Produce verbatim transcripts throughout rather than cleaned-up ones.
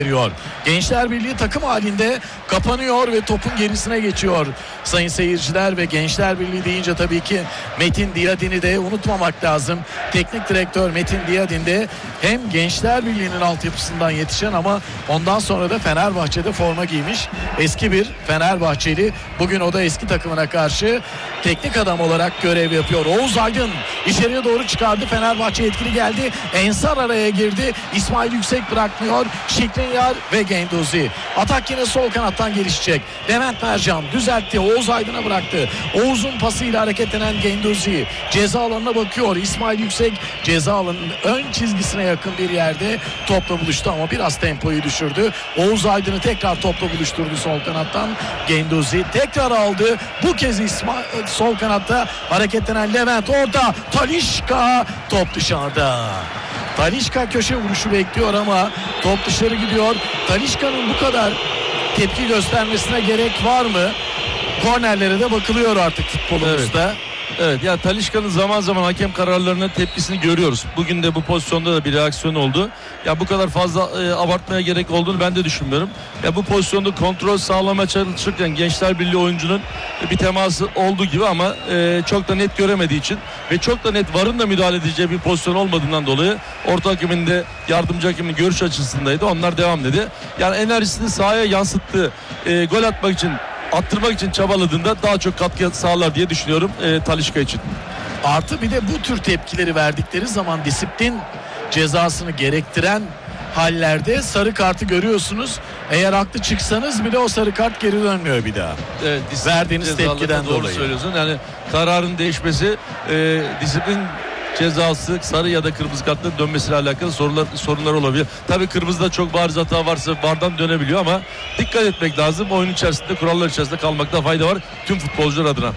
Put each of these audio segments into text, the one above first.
veriyor. Gençler Birliği takım halinde kapanıyor ve topun gerisine geçiyor sayın seyirciler ve Gençler Birliği deyince tabii ki Metin Diyadin'i de unutmamak lazım. Teknik direktör Metin Diyadin de hem Gençler Birliği'nin altyapısından yetişen ama ondan sonra da Fenerbahçe'de forma giymiş eski bir Fenerbahçeli. Bugün o da eski takımına karşı teknik adam olarak görev yapıyor. Oğuz Aydın içeriye doğru çıkardı. Fenerbahçe etkili geldi. Ensar araya girdi. İsmail Yüksek bırakmıyor. Şikrinyar ve Genduzi. Atak yine sol kanattan gelişecek. Levent Mercan düzeltti. Oğuz Aydın'a bıraktı. Oğuz'un pasıyla hareketlenen Genduzi ceza alanına bakıyor. İsmail Yüksek ceza alanının ön çizgisine yakın bir yerde topla buluştu ama biraz tempoyu düşürdü. Oğuz Aydın'ı tekrar topla buluşturdu sol kanattan. Genduzi tekrar aldı. Bu kez İsmail sol kanatta hareketlenen Levent orada. Talisca top dışarıda. Talisca köşe vuruşu bekliyor ama top dışarı gidiyor. Talisca'nın bu kadar tepki göstermesine gerek var mı? Kornerlere de bakılıyor artık futbolumuzda. Evet. Evet ya Talisca'nın zaman zaman hakem kararlarına tepkisini görüyoruz. Bugün de bu pozisyonda da bir reaksiyon oldu. Ya bu kadar fazla e, abartmaya gerek olduğunu ben de düşünmüyorum. Ya bu pozisyonda kontrol sağlamaya çalışırken Gençler Birliği oyuncunun bir teması olduğu gibi ama e, çok da net göremediği için ve çok da net VAR'ın da müdahale edeceği bir pozisyon olmadığından dolayı orta hakemin de yardımcı hakemin görüş açısındaydı. Onlar devam dedi. Yani enerjisini sahaya yansıttı. E, gol atmak için attırmak için çabaladığında daha çok katkı sağlar diye düşünüyorum e, Talisca için. Artı bir de bu tür tepkileri verdikleri zaman disiplin cezasını gerektiren hallerde sarı kartı görüyorsunuz. Eğer haklı çıksanız bile o sarı kart geri dönmüyor bir daha. Evet, verdiğiniz tepkiden doğru dolayı. Söylüyorsun. Yani kararın değişmesi e, disiplin cezası sarı ya da kırmızı kartların dönmesiyle alakalı sorular, sorunlar olabilir. Tabii kırmızıda çok bariz hata varsa VAR'dan dönebiliyor ama dikkat etmek lazım. Oyun içerisinde, kurallar içerisinde kalmakta fayda var tüm futbolcular adına.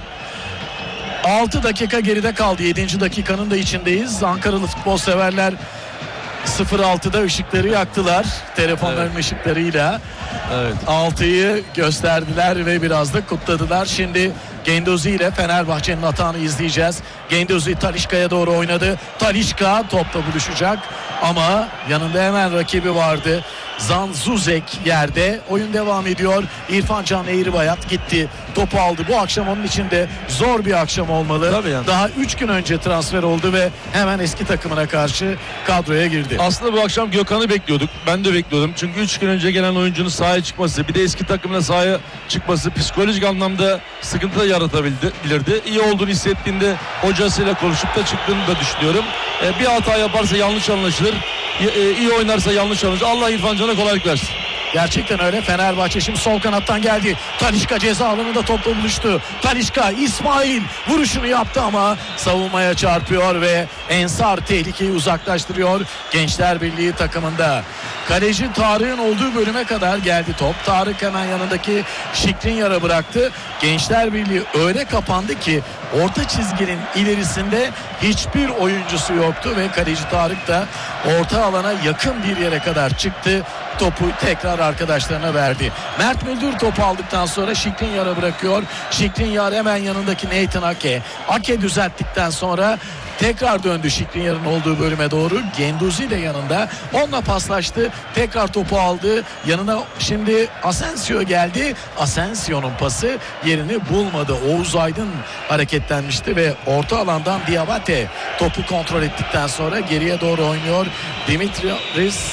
altı dakika geride kaldı. yedinci dakikanın da içindeyiz. Ankaralı futbol severler sıfır altıda ışıkları yaktılar. Telefonların evet. ışıklarıyla. Evet. altıyı gösterdiler ve biraz da kutladılar. Şimdi Genduzi ile Fenerbahçe'nin atağını izleyeceğiz. Genduzi Talisca'ya doğru oynadı. Talisca topla buluşacak ama yanında hemen rakibi vardı. Zanzuzek yerde. Oyun devam ediyor. İrfan Can Eğribayat gitti. Topu aldı. Bu akşam onun için de zor bir akşam olmalı. Yani. Daha üç gün önce transfer oldu ve hemen eski takımına karşı kadroya girdi. Aslında bu akşam Gökhan'ı bekliyorduk. Ben de bekliyordum. Çünkü üç gün önce gelen oyuncunun sahaya çıkması, bir de eski takımına sahaya çıkması psikolojik anlamda sıkıntı da yaratabilirdi. İyi olduğunu hissettiğinde hocasıyla konuşup da çıktığını da düşünüyorum. Ee, bir hata yaparsa yanlış anlaşılır. İyi oynarsa yanlış anlaşılır. Allah İrfan Can'a kolaylık versin. Gerçekten öyle. Fenerbahçe şimdi sol kanattan geldi. Talisca ceza alanında topla buluştu. Talisca İsmail vuruşunu yaptı ama savunmaya çarpıyor ve Ensar tehlikeyi uzaklaştırıyor Gençler Birliği takımında. Kaleci Tarık'ın olduğu bölüme kadar geldi top. Tarık hemen yanındaki Şikrinyar'a bıraktı. Gençler Birliği öyle kapandı ki orta çizginin ilerisinde hiçbir oyuncusu yoktu ve kaleci Tarık da orta alana yakın bir yere kadar çıktı. Topu tekrar arkadaşlarına verdi. Mert Müldür topu aldıktan sonra Şikrinyar'a bırakıyor. Şikrinyar hemen yanındaki Nathan Ake. Ake düzelttikten sonra tekrar döndü Şikrinyar'ın olduğu bölüme doğru. Genduzi de yanında. Onunla paslaştı. Tekrar topu aldı. Yanına şimdi Asensio geldi. Asensio'nun pası yerini bulmadı. Oğuz Aydın hareketlenmişti ve orta alandan Diabate topu kontrol ettikten sonra geriye doğru oynuyor. Dimitrios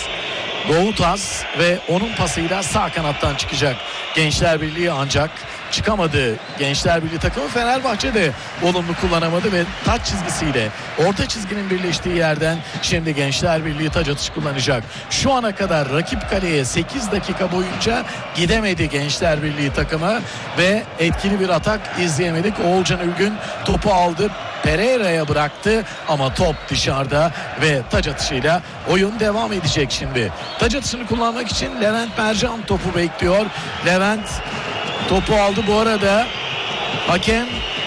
Goutas ve onun pasıyla sağ kanattan çıkacak Gençler Birliği ancak çıkamadı. Gençler Birliği takımı Fenerbahçe de olumlu kullanamadı ve taç çizgisiyle orta çizginin birleştiği yerden şimdi Gençler Birliği taç atışı kullanacak. Şu ana kadar rakip kaleye sekiz dakika boyunca gidemedi Gençler Birliği takımı ve etkili bir atak izleyemedik. Oğulcan Ülgün topu aldı. Pereira'ya bıraktı ama top dışarıda ve taç atışıyla oyun devam edecek şimdi. Taç atışını kullanmak için Levent Mercan topu bekliyor. Levent topu aldı bu arada. Hakem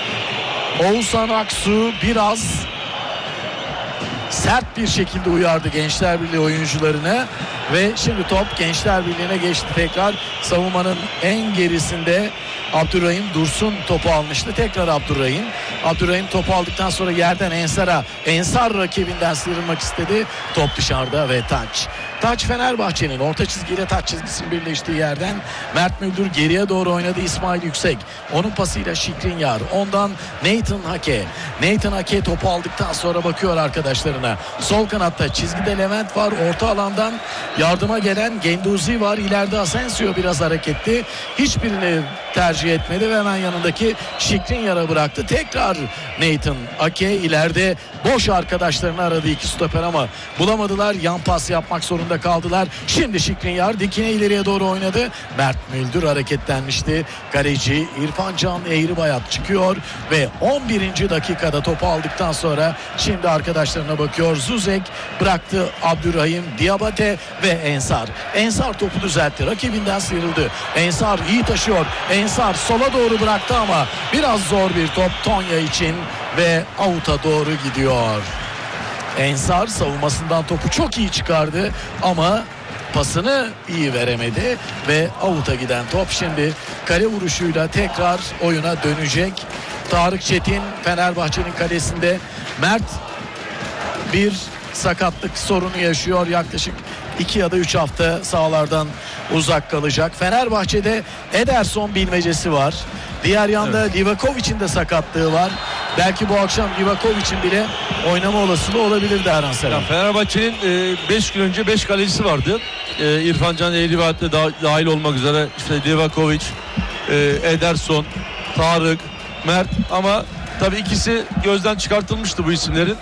Oğuzhan Aksu biraz sert bir şekilde uyardı Gençler Birliği oyuncularını Ve şimdi top Gençler Birliği'ne geçti tekrar. Savunmanın en gerisinde Abdurrahim Dursun topu almıştı. Tekrar Abdurrahim. Abdurrahim topu aldıktan sonra yerden Ensar'a. Ensar rakibinden sıyrılmak istedi. Top dışarıda ve taç. Taç Fenerbahçe'nin orta çizgiyle taç çizgisinin birleştiği yerden Mert Müldür geriye doğru oynadı. İsmail Yüksek. Onun pasıyla Şikrinyar. Ondan Nathan Hake. Nathan Hake topu aldıktan sonra bakıyor arkadaşlarına. Sol kanatta çizgide Levent var. Orta alandan yardıma gelen Genduzi var. İleride Asensio biraz hareketli. Hiçbirini tercih etmedi ve hemen yanındaki Şikrinyar'a bıraktı. Tekrar Nathan Hake ileride boş arkadaşlarını aradı iki stoper ama bulamadılar. Yan pas yapmak zorunda kaldılar. Şimdi Şikrinyar dikine ileriye doğru oynadı. Mert Müldür hareketlenmişti. Kaleci İrfan Can Eğribayat çıkıyor ve on birinci dakikada topu aldıktan sonra şimdi arkadaşlarına bakıyor. Zuzek bıraktı. Abdurrahim, Diabate ve Ensar. Ensar topu düzeltti. Rakibinden sıyrıldı. Ensar iyi taşıyor. Ensar sola doğru bıraktı ama biraz zor bir top Tonya için ve out'a doğru gidiyor. Ensar savunmasından topu çok iyi çıkardı ama pasını iyi veremedi ve out'a giden top şimdi kale vuruşuyla tekrar oyuna dönecek. Tarık Çetin Fenerbahçe'nin kalesinde. Mert bir sakatlık sorunu yaşıyor. Yaklaşık iki ya da üç hafta sahalardan uzak kalacak. Fenerbahçe'de Ederson bilmecesi var. Diğer yanda evet. Livakovic'in de sakatlığı var. Belki bu akşam Livakovic'in bile oynama olasılığı olabilir Erhan Seren. Fenerbahçe'nin beş gün önce beş kalecisi vardı. E, İrfan Can Eğribayat'ta da, dahil olmak üzere işte Livakovic, e, Ederson, Tarık, Mert ama tabii ikisi gözden çıkartılmıştı bu isimlerin.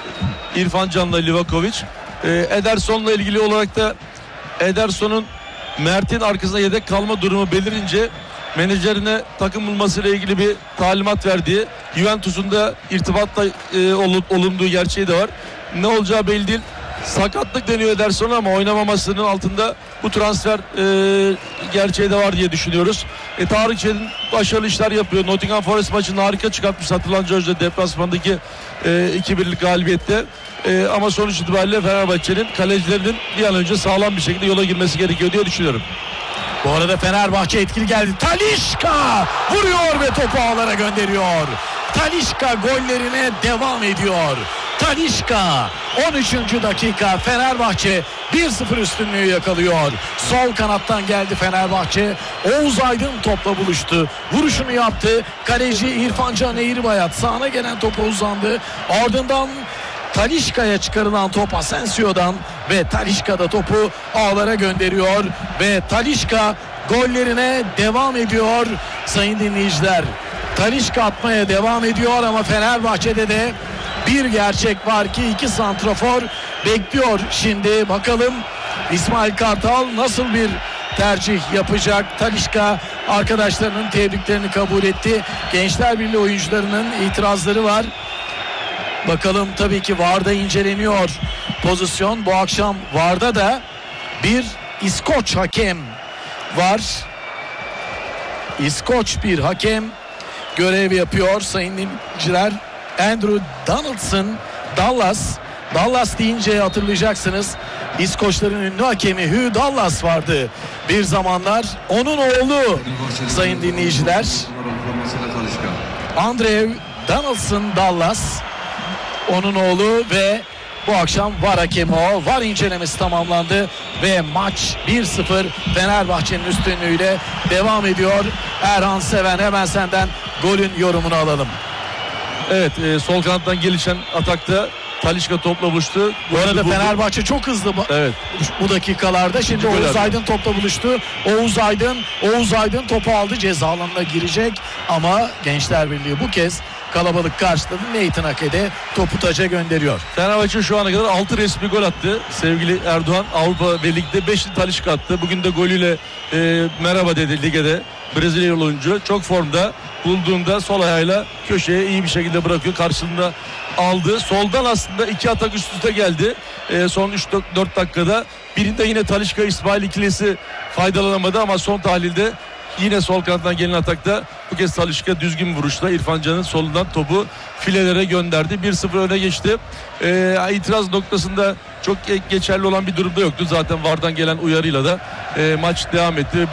İrfan Can'la Livakovic. E, Ederson'la ilgili olarak da Ederson'un Mert'in arkasında yedek kalma durumu belirince menajerine takım bulmasıyla ilgili bir talimat verdiği, Juventus'un da irtibatla e, olup olunduğu gerçeği de var. Ne olacağı belli değil. Sakatlık deniyor Ederson'a ama oynamamasının altında bu transfer e, gerçeği de var diye düşünüyoruz. E, Tarık Çetin başarılı işler yapıyor. Nottingham Forest maçını harika çıkartmış. Hatırlanacağı üzere deplasmandaki e, iki birlik galibiyette. E, ama sonuç itibariyle Fenerbahçe'nin kalecilerinin bir an önce sağlam bir şekilde yola girmesi gerekiyor diye düşünüyorum. Bu arada Fenerbahçe etkili geldi. Talisca vuruyor ve topu ağlara gönderiyor. Talisca gollerine devam ediyor. Talisca on üçüncü dakika Fenerbahçe bir sıfır üstünlüğü yakalıyor. Sol kanattan geldi Fenerbahçe. Oğuz Aydın topla buluştu. Vuruşunu yaptı. Kaleci İrfan Can Eğribayat sağına gelen topa uzandı. Ardından Talisca'ya çıkarılan top Asensio'dan ve Talisca da topu ağlara gönderiyor ve Talisca gollerine devam ediyor sayın dinleyiciler. Talisca atmaya devam ediyor ama Fenerbahçe'de de bir gerçek var ki iki santrafor bekliyor. Şimdi bakalım İsmail Kartal nasıl bir tercih yapacak? Talisca arkadaşlarının tebriklerini kabul etti. Gençler Birliği oyuncularının itirazları var. Bakalım, tabii ki V A R'da inceleniyor pozisyon. Bu akşam V A R'da da bir İskoç hakem var. İskoç bir hakem görev yapıyor sayın dinleyiciler. Andrew Donaldson, Dallas. Dallas deyince hatırlayacaksınız. İskoçların ünlü hakemi Hugh Dallas vardı bir zamanlar. Onun oğlu sayın dinleyiciler. Andrew Donaldson Dallas. Onun oğlu ve bu akşam V A R hakemi o. V A R incelemesi tamamlandı ve maç bir sıfır Fenerbahçe'nin üstünlüğüyle devam ediyor. Erhan Seven, hemen senden golün yorumunu alalım. Evet, e, sol kanattan gelişen atakta Talisca topla buluştu. Bu arada Fenerbahçe çok hızlı evet. bu dakikalarda. Şimdi Oğuz önemli. Aydın topla buluştu. Oğuz Aydın, Oğuz Aydın topu aldı. Ceza alanına girecek ama Gençler Birliği bu kez kalabalık karşıladı. Nathan Hake'de topu taca gönderiyor. Fenerbahçe şu ana kadar altı resmi gol attı. Sevgili Erdoğan, Avrupa ve Lig'de beşini Talisca attı. Bugün de golüyle e, merhaba dedi ligede. Brezilyalı oyuncu çok formda, bulduğunda sol ayağıyla köşeye iyi bir şekilde bırakıyor. Karşılığında aldı. Soldan aslında iki atak üst üste geldi. E, son üç dört dakikada. Birinde yine Talisca İsmail ikilisi faydalanamadı ama son tahlilde Yine sol kanattan gelen atakta bu kez Talisca düzgün vuruşla İrfan Can'ın solundan topu filelere gönderdi. bir sıfır öne geçti. Ee, itiraz noktasında çok geçerli olan bir durumda yoktu. Zaten V A R'dan gelen uyarıyla da e, maç devam etti.